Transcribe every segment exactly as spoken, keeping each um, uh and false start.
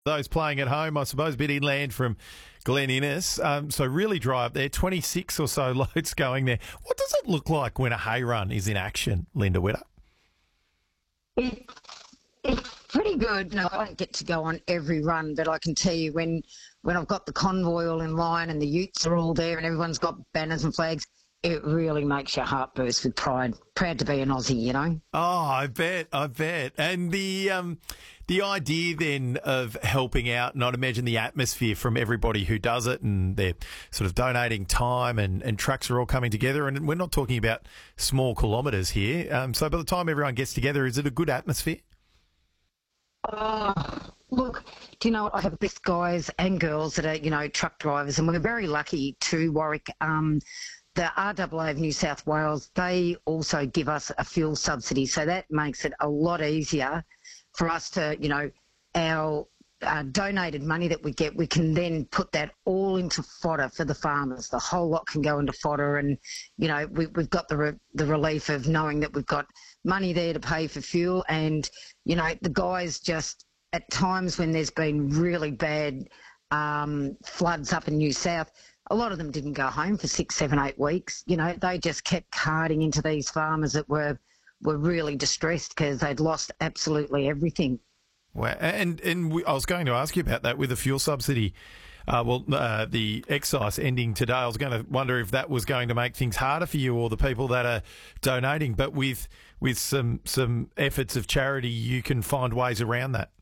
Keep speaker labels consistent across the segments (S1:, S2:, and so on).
S1: Those playing at home, I suppose, a bit inland from Glen Innes. Um, so really dry up there, twenty-six or so loads going there. What does it look like when a hay run is in action, Linda Witter?
S2: It's, it's pretty good. No, I don't get to go on every run, but I can tell you when, when I've got the convoy all in line and the utes are all there and everyone's got banners and flags, it really makes your heart burst with pride. Proud to be an Aussie, you know.
S1: Oh, I bet, I bet. And the um, the idea then of helping out, and I'd imagine the atmosphere from everybody who does it, and they're sort of donating time, and, and trucks are all coming together. And we're not talking about small kilometres here. Um, so by the time everyone gets together, is it a good atmosphere?
S2: Oh, look, do you know what? I have best guys and girls that are, you know, truck drivers, and we're very lucky to Warwick. Um, The R A A of New South Wales, they also give us a fuel subsidy. So that makes it a lot easier for us to, you know, our uh, donated money that we get, we can then put that all into fodder for the farmers. The whole lot can go into fodder, and, you know, we, we've got the, re- the relief of knowing that we've got money there to pay for fuel. And, you know, the guys just, at times when there's been really bad um, floods up in New South, a lot of them didn't go home for six, seven, eight weeks. You know, they just kept carting into these farmers that were were really distressed because they'd lost absolutely everything.
S1: Wow. And and we, I was going to ask you about that with the fuel subsidy. Uh, well, uh, the excise ending today. I was going to wonder if that was going to make things harder for you or the people that are donating. But with with some some efforts of charity, you can find ways around that.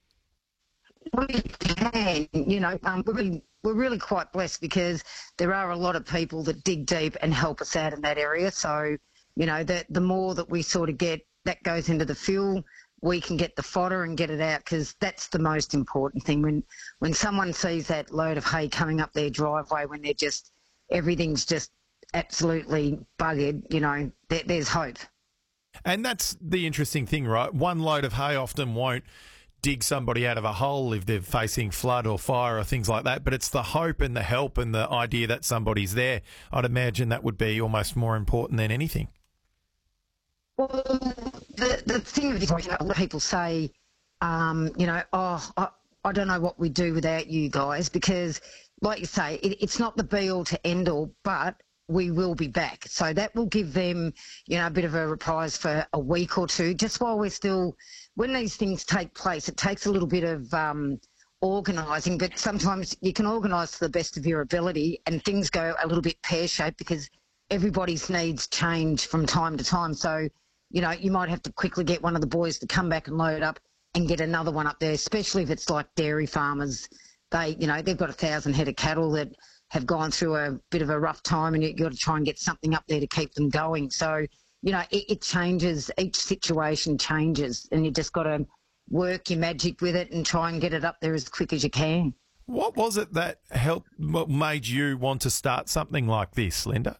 S2: We can, you know, um, we're really, we're really quite blessed because there are a lot of people that dig deep and help us out in that area. So, you know, that the more that we sort of get, that goes into the fuel, we can get the fodder and get it out, because that's the most important thing. When when someone sees that load of hay coming up their driveway, when they're just, everything's just absolutely buggered, you know, there, there's hope.
S1: And that's the interesting thing, right? One load of hay often won't dig somebody out of a hole if they're facing flood or fire or things like that, but it's the hope and the help and the idea that somebody's there. I'd imagine that would be almost more important than anything.
S2: Well, the, the thing with this, you know, a lot of people say, um, you know, oh, I, I don't know what we'd do without you guys, because, like you say, it, it's not the be-all to end-all, but we will be back. So that will give them, you know, a bit of a reprise for a week or two, just while we're still... When these things take place, it takes a little bit of um, organising, but sometimes you can organise to the best of your ability and things go a little bit pear-shaped because everybody's needs change from time to time. So, you know, you might have to quickly get one of the boys to come back and load up and get another one up there, especially if it's like dairy farmers. They, you know, they've got a thousand head of cattle that have gone through a bit of a rough time, and you've got to try and get something up there to keep them going. So, you know, it, it changes, each situation changes, and you just got to work your magic with it and try and get it up there as quick as you can.
S1: What was it that helped, what made you want to start something like this, Linda?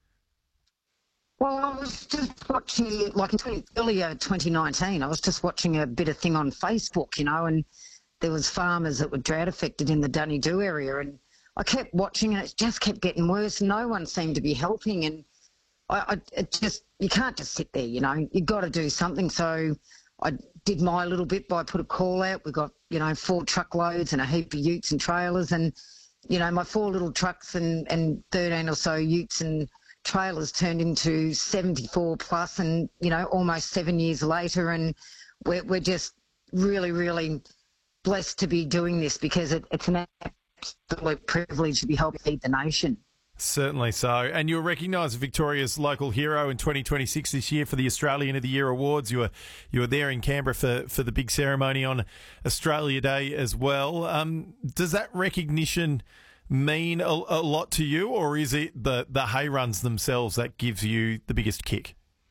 S2: Well, I was just watching, like in twenty, earlier twenty nineteen, I was just watching a bit of thing on Facebook, you know, and there was farmers that were drought affected in the Dunedoo area, and I kept watching and it just kept getting worse. No one seemed to be helping, and I, I it just, you can't just sit there, you know, you've got to do something. So I did my little bit by put a call out. We got, you know, four truckloads and a heap of utes and trailers, and, you know, my four little trucks and, and thirteen or so utes and trailers turned into seventy-four plus, and, you know, almost seven years later. And we're, we're just really, really blessed to be doing this, because it, it's an absolute privilege to be helping feed the nation.
S1: Certainly so. And you were recognised as Victoria's local hero in twenty twenty-six this year for the Australian of the Year Awards. You were you were there in Canberra for, for the big ceremony on Australia Day as well. Um, does that recognition mean a, a lot to you, or is it the, the hay runs themselves that gives you the biggest kick?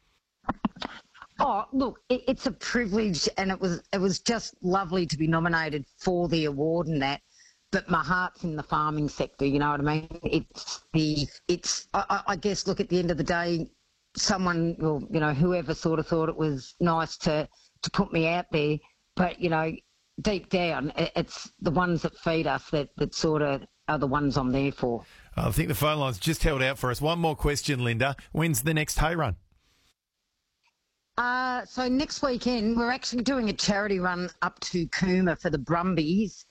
S2: Oh, look, it, it's a privilege, and it was it was just lovely to be nominated for the award and that. But my heart's in the farming sector, you know what I mean? It's the, it's, I, I guess, look, at the end of the day, someone, well, you know, whoever sort of thought it was nice to, to put me out there, but, you know, deep down, it, it's the ones that feed us that, that sort of are the ones I'm there for.
S1: I think the phone line's just held out for us. One more question, Linda. When's the next hay run?
S2: Uh, so next weekend, we're actually doing a charity run up to Cooma for the Brumbies.